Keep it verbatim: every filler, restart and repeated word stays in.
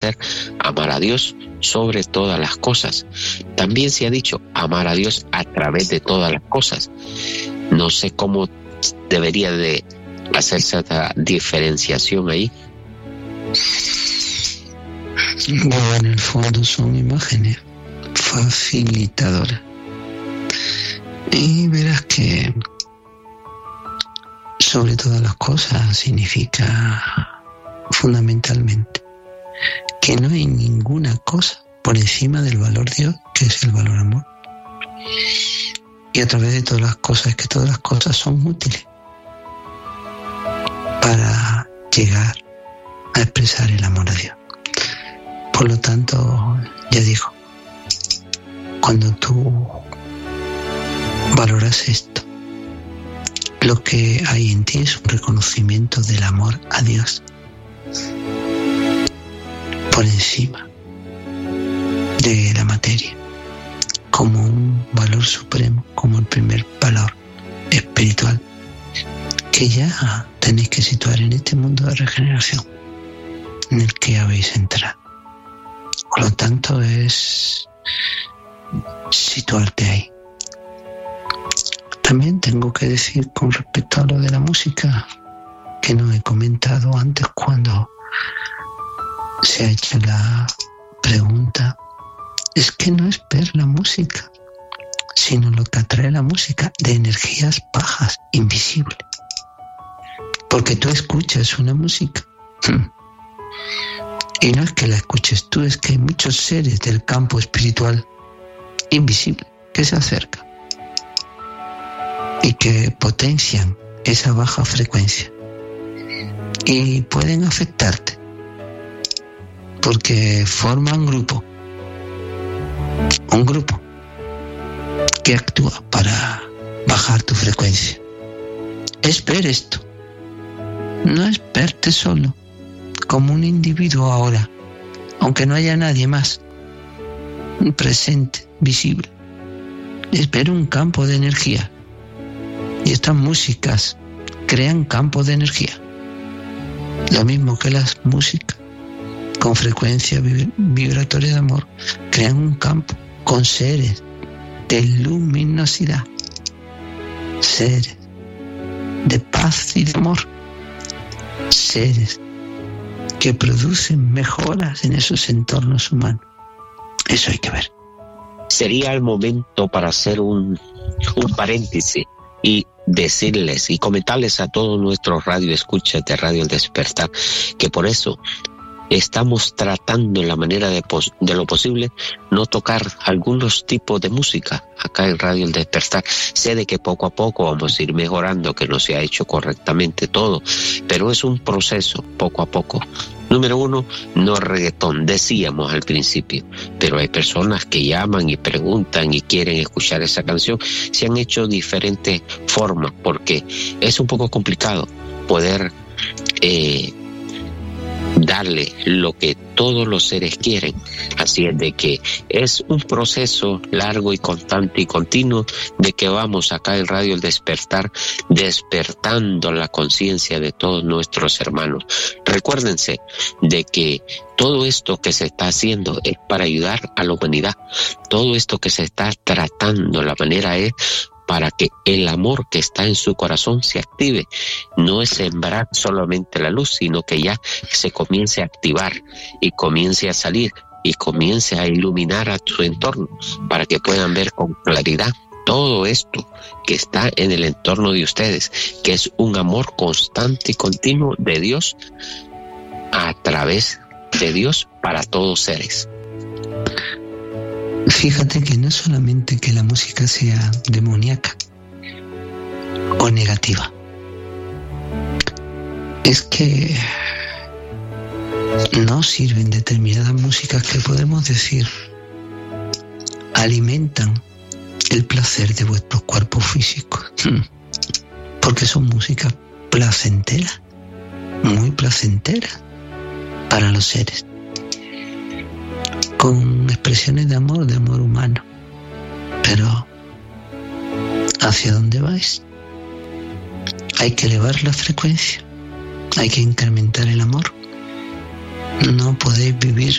ser amar a Dios sobre todas las cosas. También se ha dicho amar a Dios a través de todas las cosas. No sé cómo debería de hacerse esta diferenciación ahí. Bueno, en el fondo son imágenes facilitadoras. Y verás que sobre todas las cosas significa fundamentalmente que no hay ninguna cosa por encima del valor Dios, que es el valor amor. Y a través de todas las cosas, es que todas las cosas son útiles para llegar a expresar el amor a Dios. Por lo tanto, ya digo, cuando tú valoras esto, lo que hay en ti es un reconocimiento del amor a Dios por encima de la materia, como un valor supremo, como el primer valor espiritual que ya tenéis que situar en este mundo de regeneración en el que habéis entrado. Por lo tanto, es situarte ahí. También tengo que decir con respecto a lo de la música, que no he comentado antes cuando se ha hecho la pregunta, es que no es ver la música, sino lo que atrae la música de energías bajas, invisibles. Porque tú escuchas una música y no es que la escuches tú, es que hay muchos seres del campo espiritual invisible que se acercan y que potencian esa baja frecuencia y pueden afectarte porque forman grupo, un grupo que actúa para bajar tu frecuencia. Es ver esto, no es verte solo como un individuo ahora, aunque no haya nadie más presente, visible. Es ver un campo de energía. Y estas músicas crean campos de energía. Lo mismo que las músicas con frecuencia vibratoria de amor crean un campo con seres de luminosidad, seres de paz y de amor, seres que producen mejoras en esos entornos humanos. Eso hay que ver. Sería el momento para hacer un, un paréntesis y decirles y comentarles a todos nuestros radioescuchas de Radio El Despertar que por eso estamos tratando en la manera de, pos- de lo posible no tocar algunos tipos de música acá en Radio El Despertar. Sé de que poco a poco vamos a ir mejorando, que no se ha hecho correctamente todo, pero es un proceso poco a poco. Número uno, no reggaetón, decíamos al principio, pero hay personas que llaman y preguntan y quieren escuchar esa canción. Se han hecho diferentes formas porque es un poco complicado poder eh, darle lo que todos los seres quieren. Así es de que es un proceso largo y constante y continuo de que vamos acá en Radio El Despertar despertando la conciencia de todos nuestros hermanos. Recuérdense de que todo esto que se está haciendo es para ayudar a la humanidad. Todo esto que se está tratando, la manera es para que el amor que está en su corazón se active. No es sembrar solamente la luz, sino que ya se comience a activar y comience a salir y comience a iluminar a su entorno para que puedan ver con claridad todo esto que está en el entorno de ustedes, que es un amor constante y continuo de Dios a través de Dios para todos seres. Fíjate que no solamente que la música sea demoníaca o negativa, es que no sirven determinadas músicas que podemos decir alimentan el placer de vuestros cuerpos físicos, porque son músicas placenteras, muy placenteras para los seres, con expresiones de amor, de amor humano. Pero ¿hacia dónde vais? Hay que elevar la frecuencia, hay que incrementar el amor. No podéis vivir